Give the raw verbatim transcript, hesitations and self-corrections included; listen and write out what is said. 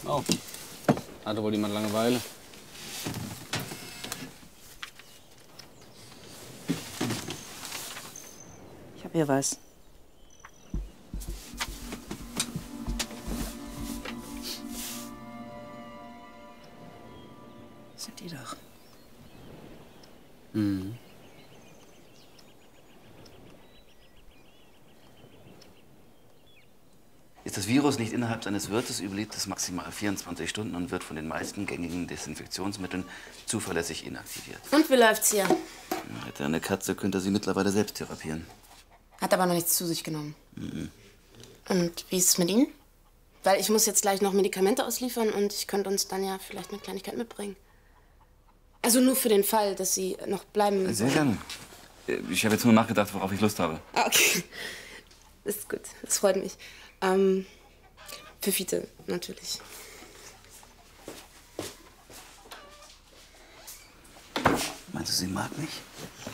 Oh. Hatte wohl jemand Langeweile? Ich hab hier was. Das sind die doch. Mhm. Ist das Virus nicht innerhalb seines Wirtes, überlebt es maximal vierundzwanzig Stunden und wird von den meisten gängigen Desinfektionsmitteln zuverlässig inaktiviert. Und wie läuft's hier? Hätte eine Katze, könnte sie mittlerweile selbst therapieren. Hat aber noch nichts zu sich genommen. Mhm. Und wie ist es mit Ihnen? Weil ich muss jetzt gleich noch Medikamente ausliefern und ich könnte uns dann ja vielleicht eine Kleinigkeit mitbringen. Also nur für den Fall, dass Sie noch bleiben. Sehr gerne. Ich habe jetzt nur nachgedacht, worauf ich Lust habe. Ah, okay. Das ist gut. Das freut mich. Ähm, für Fiete, natürlich. Meinst du, sie mag mich?